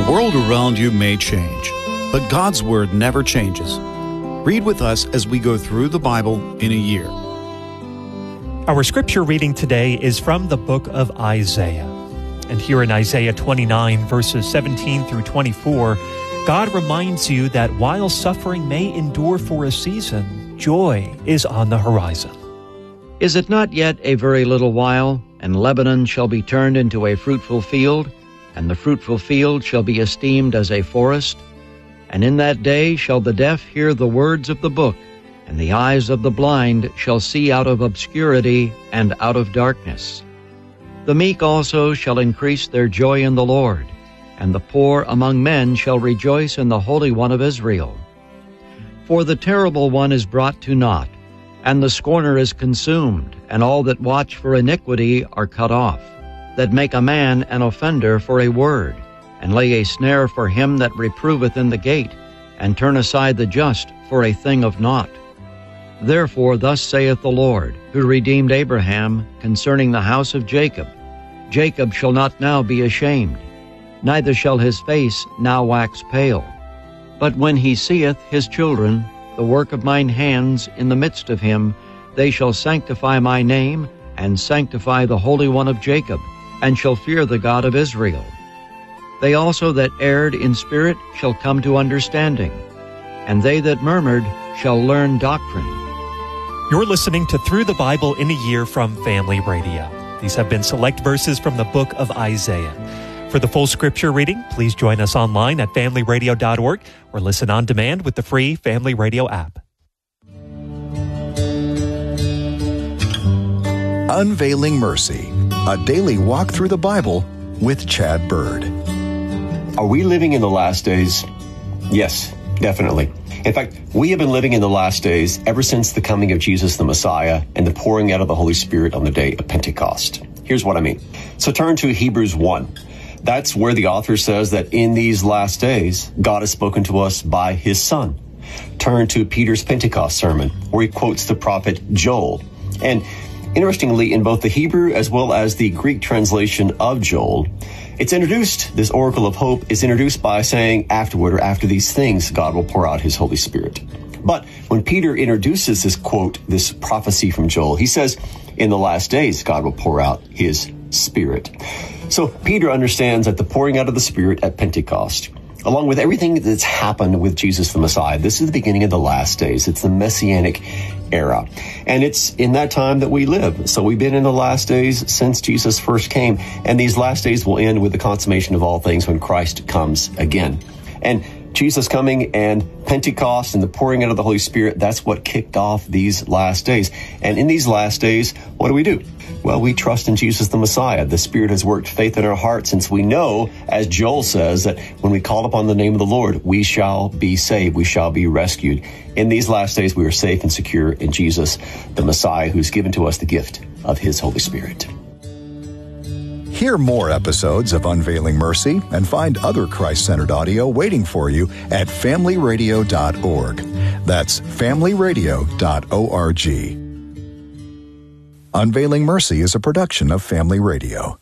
world around you may change, but God's Word never changes. Read with us as we go through the Bible in a year. Our scripture reading today is from the book of Isaiah. And here in Isaiah 29, verses 17 through 24, God reminds you that while suffering may endure for a season, joy is on the horizon. Is it not yet a very little while, and Lebanon shall be turned into a fruitful field, and the fruitful field shall be esteemed as a forest? And in that day shall the deaf hear the words of the book, and the eyes of the blind shall see out of obscurity and out of darkness. The meek also shall increase their joy in the Lord, and the poor among men shall rejoice in the Holy One of Israel. For the terrible one is brought to naught, and the scorner is consumed, and all that watch for iniquity are cut off, that make a man an offender for a word, and lay a snare for him that reproveth in the gate, and turn aside the just for a thing of naught. Therefore thus saith the Lord, who redeemed Abraham, concerning the house of Jacob, Jacob shall not now be ashamed, neither shall his face now wax pale. But when he seeth his children, the work of mine hands in the midst of him, they shall sanctify my name, and sanctify the Holy One of Jacob, and shall fear the God of Israel. They also that erred in spirit shall come to understanding, and they that murmured shall learn doctrine. You're listening to Through the Bible in a Year from Family Radio. These have been select verses from the book of Isaiah. For the full scripture reading, please join us online at familyradio.org or listen on demand with the free Family Radio app. Unveiling Mercy, a daily walk through the Bible with Chad Bird. Are we living in the last days? Yes, definitely. In fact, we have been living in the last days ever since the coming of Jesus the Messiah and the pouring out of the Holy Spirit on the day of Pentecost. Here's what I mean. So turn to Hebrews 1. That's where the author says that in these last days, God has spoken to us by his Son. Turn to Peter's Pentecost sermon, where he quotes the prophet Joel. And interestingly, in both the Hebrew as well as the Greek translation of Joel, it's introduced, this oracle of hope is introduced by saying afterward or after these things, God will pour out his Holy Spirit. But when Peter introduces this quote, this prophecy from Joel, he says, in the last days, God will pour out his Spirit. So Peter understands that the pouring out of the Spirit at Pentecost, along with everything that's happened with Jesus the Messiah, this is the beginning of the last days. It's the Messianic era. And it's in that time that we live. So we've been in the last days since Jesus first came. And these last days will end with the consummation of all things when Christ comes again. And Jesus coming and Pentecost and the pouring out of the Holy Spirit, that's what kicked off these last days. And in these last days, what do? Well, we trust in Jesus the Messiah. The Spirit has worked faith in our hearts, since we know, as Joel says, that when we call upon the name of the Lord, we shall be saved. We shall be rescued. In these last days, we are safe and secure in Jesus, the Messiah, who's given to us the gift of his Holy Spirit. Hear more episodes of Unveiling Mercy and find other Christ-centered audio waiting for you at familyradio.org. That's familyradio.org. Unveiling Mercy is a production of Family Radio.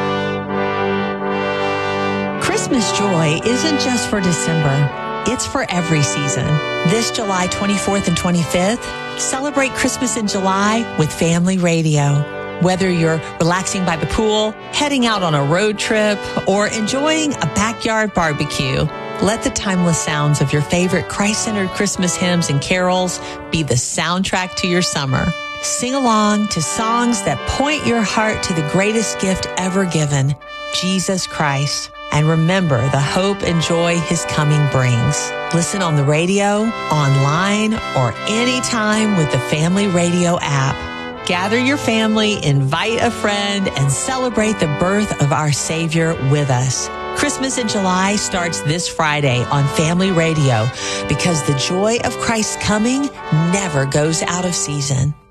Christmas joy isn't just for December. It's for every season. This July 24th and 25th, celebrate Christmas in July with Family Radio. Whether you're relaxing by the pool, heading out on a road trip, or enjoying a backyard barbecue, let the timeless sounds of your favorite Christ-centered Christmas hymns and carols be the soundtrack to your summer. Sing along to songs that point your heart to the greatest gift ever given, Jesus Christ. And remember the hope and joy his coming brings. Listen on the radio, online, or anytime with the Family Radio app. Gather your family, invite a friend, and celebrate the birth of our Savior with us. Christmas in July starts this Friday on Family Radio, because the joy of Christ's coming never goes out of season.